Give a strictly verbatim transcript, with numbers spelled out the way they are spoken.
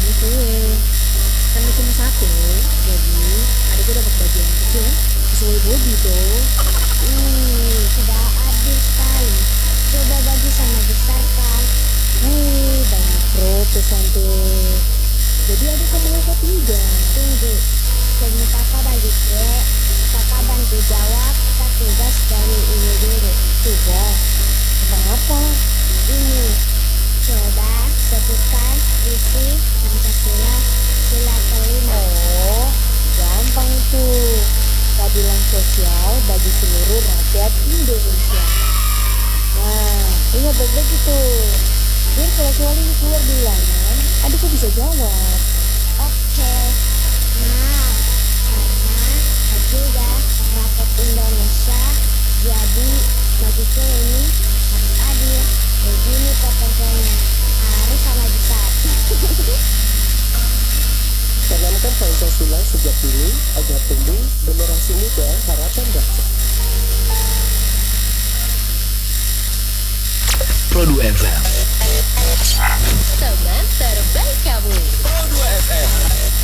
sesuai. Karena cuma satu, jadi adikku dapat bagian yang kecil kan sesuai body tuh. Uh, sudah adil sekali. Coba bagi sama besar kan? Hei, banyak protes cantik. Jadi adikku mau apa tidak? Tunggu, sebelum kakak bagi kue, kakak bantu jawab kita tugas dari ibu guru. Tugas? Tentang apa? Ini, coba sebutkan isi Pancasila sila kelima. Oh, gampang itu. Keadilan sosial bagi seluruh rakyat Indonesia. Nah, ingat baik-baik itu. Biar kalau soal ini keluar di ulangan, adikku bisa jawab. Oke, nah karena kau juga rakyat Indonesia, jadi bagiku ini harus adil. Begini proporsinya, harus sama besar. Tanamkan Pancasila sejak dini agar tumbuh generasi muda harapan bangsa. Produk F M. Teman terbaik kamu. Produk F M.